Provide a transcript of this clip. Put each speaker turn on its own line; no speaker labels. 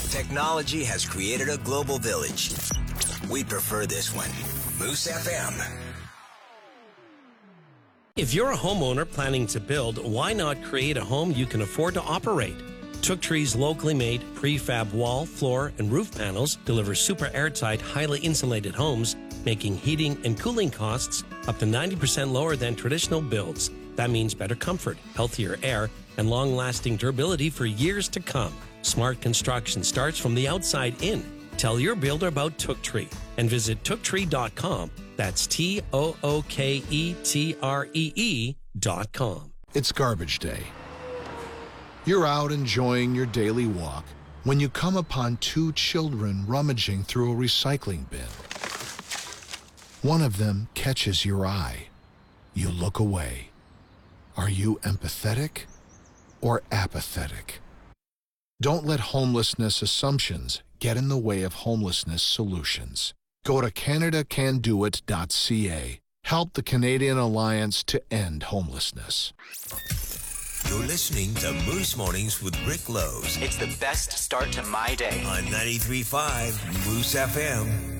Technology has created a global village. We prefer this one. Moose FM.
If you're a homeowner planning to build, why not create a home you can afford to operate? Took Tree's locally made prefab wall, floor, and roof panels deliver super airtight, highly insulated homes, making heating and cooling costs up to 90% lower than traditional builds. That means better comfort, healthier air, and long-lasting durability for years to come. Smart construction starts from the outside in. Tell your builder about Took Tree and visit tooktree.com. That's TOOKETREE.com.
It's garbage day. You're out enjoying your daily walk when you come upon two children rummaging through a recycling bin. One of them catches your eye. You look away. Are you empathetic or apathetic? Don't let homelessness assumptions get in the way of homelessness solutions. Go to CanadaCanDoIt.ca. Help the Canadian Alliance to end homelessness.
You're listening to Moose Mornings with Rick Lowe's.
It's the best start to my day.
On 93.5 Moose FM.